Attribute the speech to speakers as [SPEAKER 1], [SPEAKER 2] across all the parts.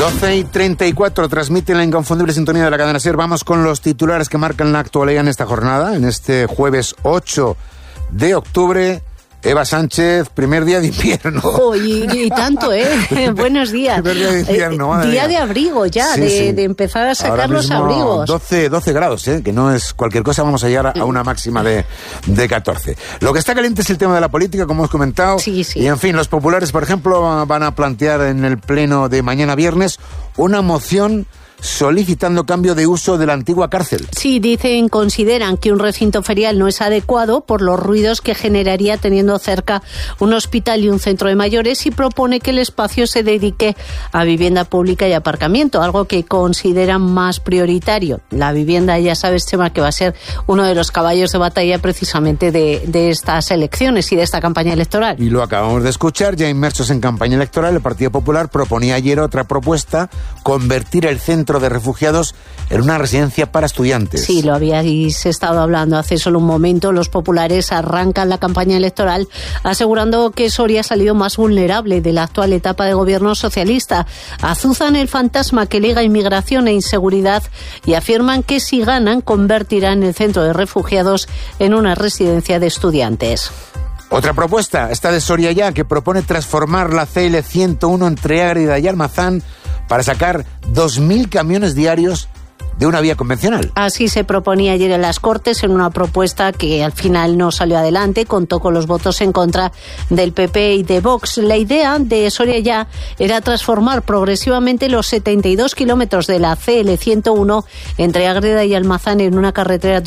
[SPEAKER 1] 12:34, transmite la inconfundible sintonía de la cadena SER. Vamos con los titulares que marcan la actualidad en esta jornada, en este jueves 8 de octubre. Eva Sánchez, primer día de invierno.
[SPEAKER 2] Oh, y tanto, ¿eh? Buenos días.
[SPEAKER 1] Primer día de invierno,
[SPEAKER 2] día de abrigo ya,
[SPEAKER 1] sí, sí.
[SPEAKER 2] De empezar a sacar
[SPEAKER 1] ahora
[SPEAKER 2] los
[SPEAKER 1] mismo
[SPEAKER 2] abrigos.
[SPEAKER 1] 12 grados, que no es cualquier cosa, vamos a llegar a una máxima de 14. Lo que está caliente es el tema de la política, como hemos comentado.
[SPEAKER 2] Sí.
[SPEAKER 1] Y en fin, los populares, por ejemplo, van a plantear en el pleno de mañana viernes una moción solicitando cambio de uso de la antigua cárcel.
[SPEAKER 2] Sí, consideran que un recinto ferial no es adecuado por los ruidos que generaría teniendo cerca un hospital y un centro de mayores, y propone que el espacio se dedique a vivienda pública y aparcamiento, algo que consideran más prioritario. La vivienda, ya sabes, Chema, que va a ser uno de los caballos de batalla precisamente de estas elecciones y de esta campaña electoral.
[SPEAKER 1] Y lo acabamos de escuchar, ya inmersos en campaña electoral, el Partido Popular proponía ayer otra propuesta: convertir el centro de refugiados en una residencia para estudiantes.
[SPEAKER 2] Sí, lo habíais estado hablando hace solo un momento. Los populares arrancan la campaña electoral asegurando que Soria ha salido más vulnerable de la actual etapa de gobierno socialista. Azuzan el fantasma que liga inmigración e inseguridad y afirman que si ganan convertirán el centro de refugiados en una residencia de estudiantes.
[SPEAKER 1] Otra propuesta, esta de Soria Ya, que propone transformar la CL 101 entre Ágreda y Almazán para sacar 2.000 camiones diarios de una vía convencional. Así
[SPEAKER 2] se proponía ayer en las Cortes, en una propuesta que al final no salió adelante, contó con los votos en contra del PP y de Vox. La idea de Soria Ya era transformar progresivamente los 72 kilómetros de la CL 101 entre Ágreda y Almazán en una carretera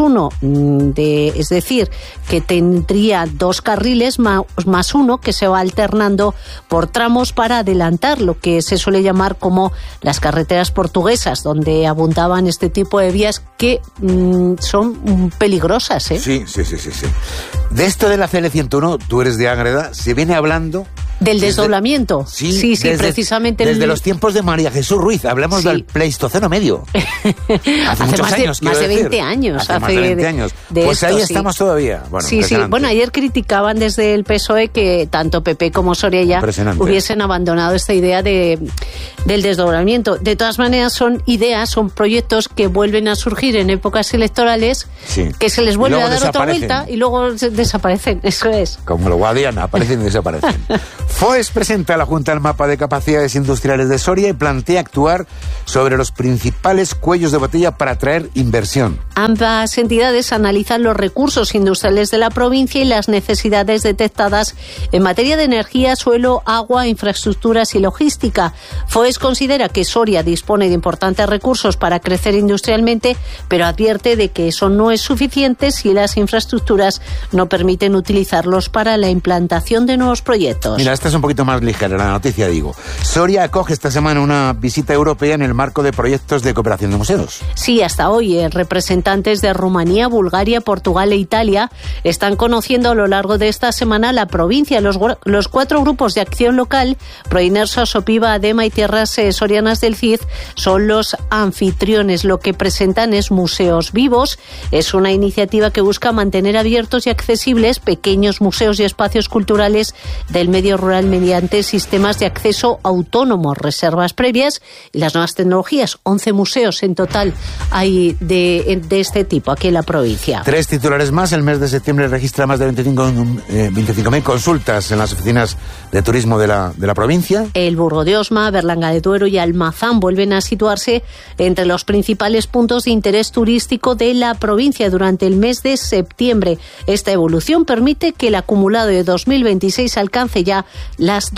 [SPEAKER 2] 2+1, es decir, que tendría 2 carriles más uno que se va alternando por tramos para adelantar lo que se suele llamar como las carreteras portuguesas, donde abundaban este tipo de vías que son peligrosas, ¿eh?
[SPEAKER 1] Sí. De esto de la CL 101, tú eres de Ágreda, se viene hablando
[SPEAKER 2] del desdoblamiento.
[SPEAKER 1] Sí,
[SPEAKER 2] precisamente.
[SPEAKER 1] Desde los tiempos de María Jesús Ruiz, hablamos del Pleistoceno medio. Hace muchos años,
[SPEAKER 2] más de 20 años.
[SPEAKER 1] Hace más de 20 años. Pues esto, ahí estamos todavía. Bueno,
[SPEAKER 2] sí. Bueno, ayer criticaban desde el PSOE que tanto PP como Soria Ya hubiesen abandonado esta idea del desdoblamiento. De todas maneras, son proyectos que vuelven a surgir en épocas electorales, que se les vuelve a dar otra vuelta y luego desaparecen. Eso es.
[SPEAKER 1] Como lo Guadiana, aparecen y desaparecen. FOES presenta a la Junta el mapa de capacidades industriales de Soria y plantea actuar sobre los principales cuellos de botella para atraer inversión.
[SPEAKER 2] Ambas entidades analizan los recursos industriales de la provincia y las necesidades detectadas en materia de energía, suelo, agua, infraestructuras y logística. FOES considera que Soria dispone de importantes recursos para crecer industrialmente, pero advierte de que eso no es suficiente si las infraestructuras no permiten utilizarlos para la implantación de nuevos proyectos.
[SPEAKER 1] Mira, esta es un poquito más ligera la noticia, digo. Soria acoge esta semana una visita europea en el marco de proyectos de cooperación de museos.
[SPEAKER 2] Sí, hasta hoy representantes de Rumanía, Bulgaria, Portugal e Italia están conociendo a lo largo de esta semana la provincia. Los 4 grupos de acción local, Proinerso, Sopiva, Adema y Tierras Sorianas del CID, son los anfitriones. Lo que presentan es Museos Vivos. Es una iniciativa que busca mantener abiertos y accesibles pequeños museos y espacios culturales del medio rural mediante sistemas de acceso autónomo, reservas previas y las nuevas tecnologías. 11 museos en total hay de este tipo aquí en la provincia.
[SPEAKER 1] 3 titulares más. El mes de septiembre registra más de 25.000 consultas en las oficinas de turismo de la provincia.
[SPEAKER 2] El Burgo de Osma, Berlanga de Duero y Almazán vuelven a situarse entre los principales puntos de interés turístico de la provincia durante el mes de septiembre. Esta evolución permite que el acumulado de 2026 alcance ya las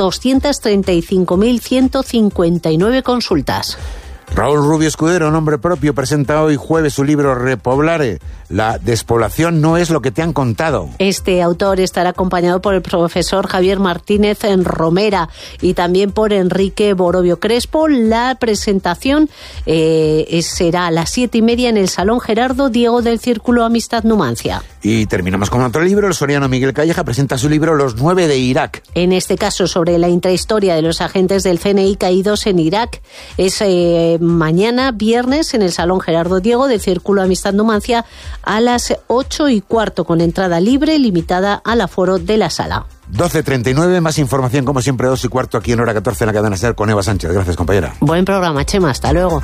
[SPEAKER 2] 235.159 consultas.
[SPEAKER 1] Raúl Rubio Escudero, nombre propio, presenta hoy jueves su libro Repoblare. La despoblación no es lo que te han contado.
[SPEAKER 2] Este autor estará acompañado por el profesor Javier Martínez en Romera y también por Enrique Borovio Crespo. La presentación será a las 7:30 en el Salón Gerardo Diego del Círculo Amistad Numancia.
[SPEAKER 1] Y terminamos con otro libro. El soriano Miguel Calleja presenta su libro Los 9 de Irak.
[SPEAKER 2] En este caso, sobre la intrahistoria de los agentes del CNI caídos en Irak. Es mañana, viernes, en el Salón Gerardo Diego del Círculo Amistad Numancia a las 8:15, con entrada libre, limitada al aforo de la sala.
[SPEAKER 1] 12:39, más información como siempre 2:15 aquí en hora 14 en la cadena SER con Eva Sánchez. Gracias, compañera.
[SPEAKER 2] Buen programa, Chema, hasta luego.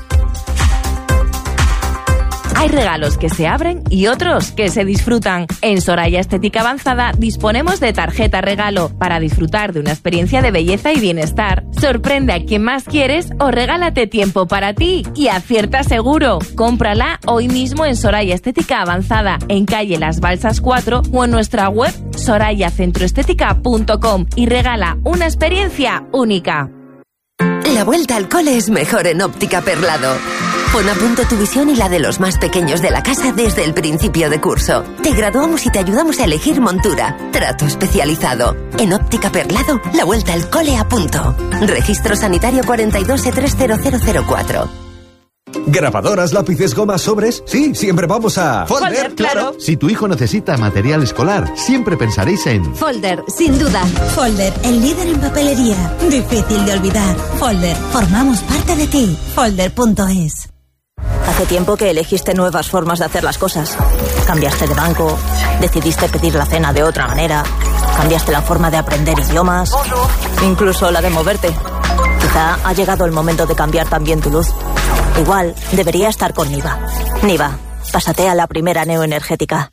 [SPEAKER 3] Hay regalos que se abren y otros que se disfrutan. En Soraya Estética Avanzada disponemos de tarjeta regalo para disfrutar de una experiencia de belleza y bienestar. Sorprende a quien más quieres o regálate tiempo para ti y acierta seguro. Cómprala hoy mismo en Soraya Estética Avanzada, en calle Las Balsas 4 o en nuestra web sorayacentroestética.com y regala una experiencia única.
[SPEAKER 4] La vuelta al cole es mejor en Óptica Perlado. Pon a punto tu visión y la de los más pequeños de la casa desde el principio de curso. Te graduamos y te ayudamos a elegir montura. Trato especializado. En Óptica Perlado, la vuelta al cole a punto. Registro sanitario 42E30004.
[SPEAKER 5] ¿Grabadoras, lápices, gomas, sobres? Sí, siempre vamos a...
[SPEAKER 3] Folder, claro.
[SPEAKER 6] Si tu hijo necesita material escolar, siempre pensaréis en...
[SPEAKER 7] Folder, sin duda. Folder, el líder en papelería. Difícil de olvidar. Folder, formamos parte de ti. Folder.es.
[SPEAKER 8] Hace tiempo que elegiste nuevas formas de hacer las cosas. Cambiaste de banco, decidiste pedir la cena de otra manera, cambiaste la forma de aprender idiomas, incluso la de moverte. Quizá ha llegado el momento de cambiar también tu luz. Igual, debería estar con Niva. Niva, pásate a la primera neoenergética.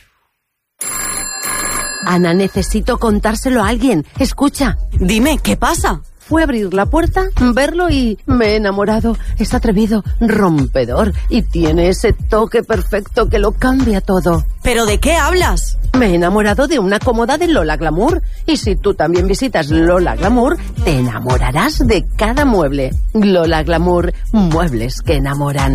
[SPEAKER 9] Ana, necesito contárselo a alguien. Escucha.
[SPEAKER 8] Dime, ¿qué pasa?
[SPEAKER 9] Fue a abrir la puerta, verlo y me he enamorado. Es atrevido, rompedor y tiene ese toque perfecto que lo cambia todo.
[SPEAKER 8] ¿Pero de qué hablas?
[SPEAKER 9] Me he enamorado de una cómoda de Lola Glamour. Y si tú también visitas Lola Glamour, te enamorarás de cada mueble. Lola Glamour, muebles que enamoran.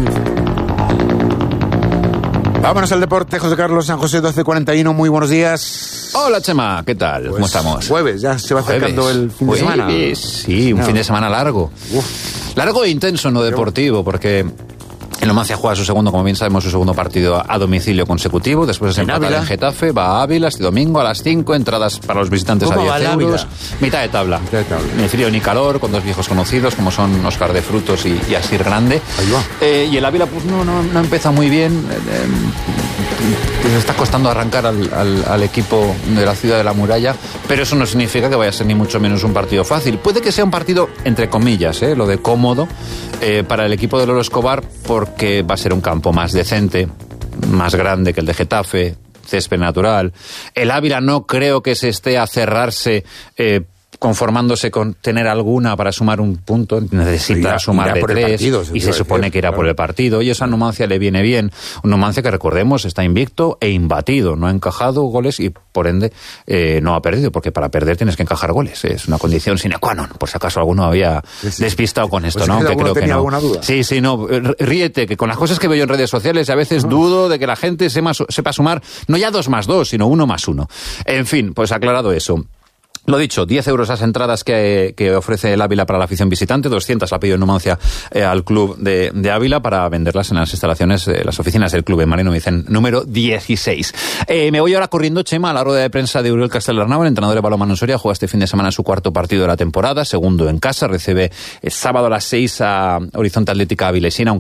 [SPEAKER 1] Vámonos al deporte, José Carlos San José, 12:41, muy buenos días.
[SPEAKER 10] Hola, Chema, ¿qué tal?
[SPEAKER 1] Pues,
[SPEAKER 10] ¿cómo estamos?
[SPEAKER 1] Jueves, ya se va acercando el fin de semana.
[SPEAKER 10] Sí, un fin de semana largo. Largo e intenso en lo deportivo, porque el Numancia juega su segundo, como bien sabemos, su segundo partido a domicilio consecutivo, después de empatar en Getafe, va a Ávila este domingo a las 5, entradas para los visitantes a 10 euros. Mitad de tabla. Ni frío ni calor, con dos viejos conocidos, como son Óscar de Frutos y Asir Grande.
[SPEAKER 1] Ahí va.
[SPEAKER 10] Y el Ávila, pues no empieza muy bien. Pues está costando arrancar al equipo de la ciudad de la muralla, pero eso no significa que vaya a ser ni mucho menos un partido fácil. Puede que sea un partido, entre comillas, lo de cómodo, para el equipo de Lolo Escobar, porque va a ser un campo más decente, más grande que el de Getafe, césped natural. El Ávila no creo que se esté a cerrarse conformándose con tener alguna para sumar un punto, necesita sumar de 3 y se supone que irá por el partido, y eso a Numancia le viene bien. Un Numancia que, recordemos, está invicto e imbatido, no ha encajado goles y por ende no ha perdido, porque para perder tienes que encajar goles, es una condición sine qua non, por si acaso alguno había despistado con esto, pues ¿no? Que creo que no.
[SPEAKER 1] ¿Alguna duda?
[SPEAKER 10] Sí, no, ríete, que con las cosas que veo en redes sociales a veces dudo de que la gente sepa sumar no ya 2 más 2, sino 1 más 1. En fin, pues aclarado eso. Lo dicho, 10 euros las entradas que ofrece el Ávila para la afición visitante, 200 la pidió en Numancia al club de Ávila para venderlas en las instalaciones, las oficinas del club en Marino Vicen número 16. Me voy ahora corriendo, Chema, a la rueda de prensa de Uriel Castellarnau, el entrenador de balonmano Soria, juega este fin de semana su cuarto partido de la temporada, segundo en casa, recibe el sábado a las 6 a Horizonte Atlética Avilesina,